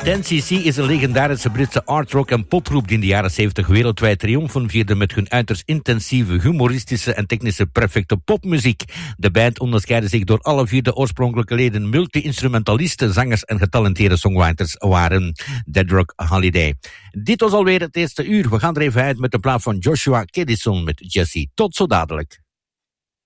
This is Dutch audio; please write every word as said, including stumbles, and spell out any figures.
ten C C is een legendarische Britse artrock en popgroep die in de jaren zeventig wereldwijd triomfen vierde met hun uiterst intensieve, humoristische en technische perfecte popmuziek. De band onderscheidde zich door alle vier de oorspronkelijke leden multi-instrumentalisten, zangers en getalenteerde songwriters waren. Dead Rock Holiday. Dit was alweer het eerste uur. We gaan er even uit met de plaat van Joshua Kedison met Jessie. Tot zo dadelijk.